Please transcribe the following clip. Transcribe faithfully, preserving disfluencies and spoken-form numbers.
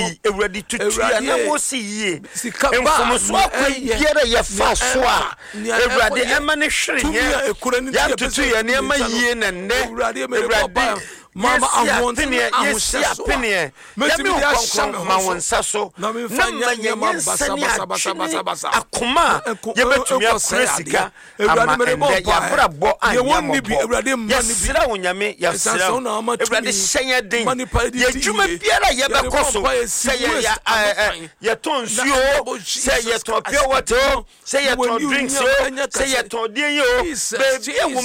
yi ewurade tutu ya na mo si yi enfomo so akwa ye fa so a ewurade ema ne hwere ye ya tutu ya ne ema yi na nne ewurade mama ahonte ahosha so ya me kwankwan ma wonsa so na me fanya nyama basa basa basa basa basa akoma ye betumi akura sika ewurade me bo ya brabo anya mo ya sira wonyame ya sira ewurade hyenya den ye dwuma biara ye bekoso se ye ya tonsuo se ye ton pure water se ye ton drinks se ye ton den yo baby